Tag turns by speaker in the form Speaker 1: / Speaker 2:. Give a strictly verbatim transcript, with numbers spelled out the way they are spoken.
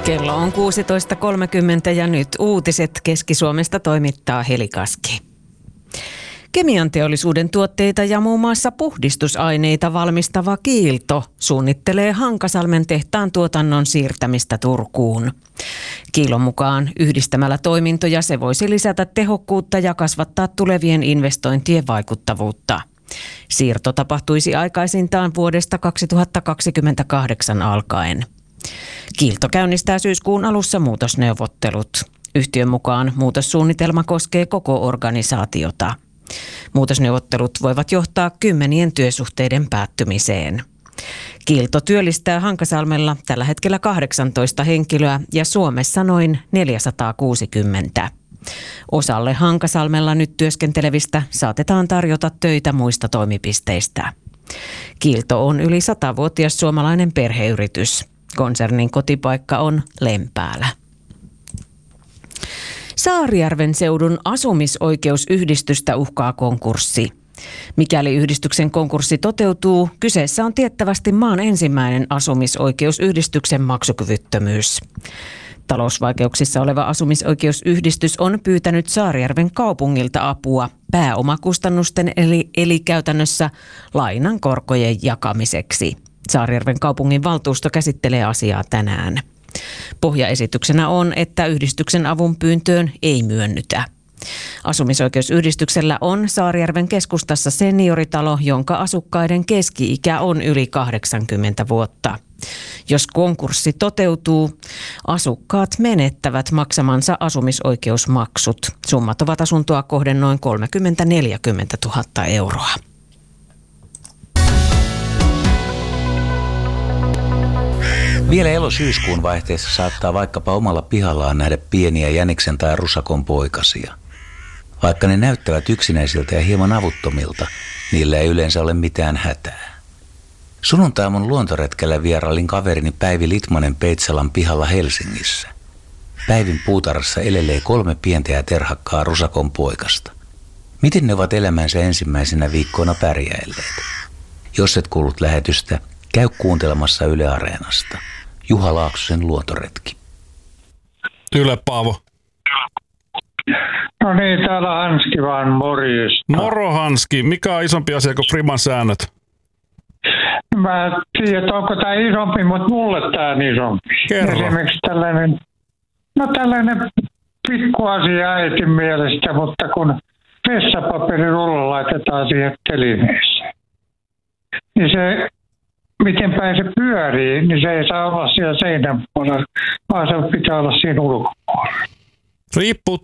Speaker 1: Kello on kuusitoista kolmekymmentä ja nyt uutiset Keski-Suomesta toimittaa Heli Kaski. Kemianteollisuuden tuotteita ja muun muassa puhdistusaineita valmistava Kiilto suunnittelee Hankasalmen tehtaan tuotannon siirtämistä Turkuun. Kiilon mukaan yhdistämällä toimintoja se voisi lisätä tehokkuutta ja kasvattaa tulevien investointien vaikuttavuutta. Siirto tapahtuisi aikaisintaan vuodesta kaksituhattakaksikymmentäkahdeksan alkaen. Kiilto käynnistää syyskuun alussa muutosneuvottelut. Yhtiön mukaan muutossuunnitelma koskee koko organisaatiota. Muutosneuvottelut voivat johtaa kymmenien työsuhteiden päättymiseen. Kiilto työllistää Hankasalmella tällä hetkellä kahdeksantoista henkilöä ja Suomessa noin neljäsataakuusikymmentä. Osalle Hankasalmella nyt työskentelevistä saatetaan tarjota töitä muista toimipisteistä. Kiilto on yli satavuotias suomalainen perheyritys. Konsernin kotipaikka on Lempäälä. Saarijärven seudun asumisoikeusyhdistystä uhkaa konkurssi. Mikäli yhdistyksen konkurssi toteutuu, kyseessä on tiettävästi maan ensimmäinen asumisoikeusyhdistyksen maksukyvyttömyys. Talousvaikeuksissa oleva asumisoikeusyhdistys on pyytänyt Saarijärven kaupungilta apua pääomakustannusten eli, eli käytännössä lainan korkojen jakamiseksi. Saarijärven kaupungin valtuusto käsittelee asiaa tänään. Pohjaesityksenä on, että yhdistyksen avun pyyntöön ei myönnytä. Asumisoikeusyhdistyksellä on Saarijärven keskustassa senioritalo, jonka asukkaiden keski-ikä on yli kahdeksankymmentä vuotta. Jos konkurssi toteutuu, asukkaat menettävät maksamansa asumisoikeusmaksut. Summat ovat asuntoa kohden noin kolmekymmentä neljäkymmentä tuhatta euroa.
Speaker 2: Vielä elo-syyskuun vaihteessa saattaa vaikkapa omalla pihallaan nähdä pieniä jäniksen tai rusakon poikasia. Vaikka ne näyttävät yksinäisiltä ja hieman avuttomilta, niillä ei yleensä ole mitään hätää. Sunnuntaiaamun luontoretkellä vierailin kaverini Päivi Litmanen Peitsalan pihalla Helsingissä. Päivin puutarhassa elelee kolme pientä ja terhakkaa rusakon poikasta. Miten ne ovat elämänsä ensimmäisenä viikkoina pärjäilleet? Jos et kuullut lähetystä, käy kuuntelemassa Yle Areenasta. Juha Laaksosen luontoretki.
Speaker 3: Yle Paavo.
Speaker 4: No niin, täällä Hanski vaan, morjesta.
Speaker 3: Moro Hanski, mikä on isompi asia kuin Friman säännöt?
Speaker 4: Mä en tiedä, onko tämä isompi, mutta mulle tämä on isompi.
Speaker 3: Kerro.
Speaker 4: Esimerkiksi tällainen, no tällainen pikkuasia äitin mielestä, mutta kun vessapaperirulla laitetaan siihen telineeseen, niin se, miten päin se pyörii, niin se ei saa olla siellä seinän puolella, vaan se pitää olla siinä ulkopuolella.
Speaker 3: Riippuu